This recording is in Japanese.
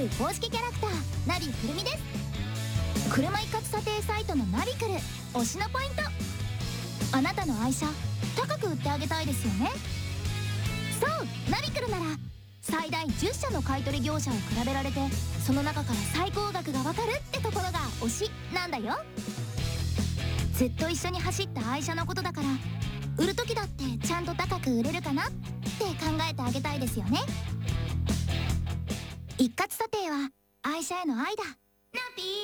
ル公式キャラクターナビくるみです。車一括査定サイトのナビクル推しのポイント、あなたの愛車高く売ってあげたいですよね。そう、ナビクルなら最大10社の買い取り業者を比べられて、その中から最高額がわかるってところが推しなんだよ。ずっと一緒に走った愛車のことだから、売る時だってちゃんと高く売れるかなって考えてあげたいですよね。一括査定は愛車への愛だ。ナビ